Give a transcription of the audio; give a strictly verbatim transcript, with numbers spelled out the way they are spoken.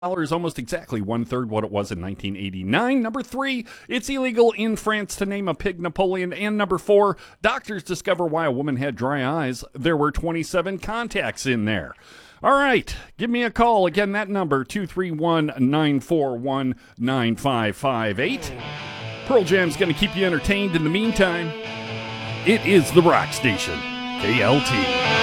dollars, almost exactly one third what it was in nineteen eighty-nine. Number three, it's illegal in France to name a pig Napoleon. And number four, doctors discover why a woman had dry eyes. There were twenty-seven contacts in there. All right, give me a call. Again, that number, two three one, nine four one, nine five five eight. Pearl Jam's going to keep you entertained in the meantime. It is the Rock Station, K L T.